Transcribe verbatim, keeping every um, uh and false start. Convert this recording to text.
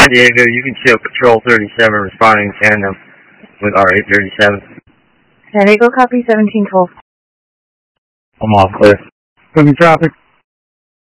San Diego, you can show Patrol thirty-seven responding in tandem with R eight thirty-seven. San Diego, copy seventeen twelve. I'm all clear. Heavy traffic.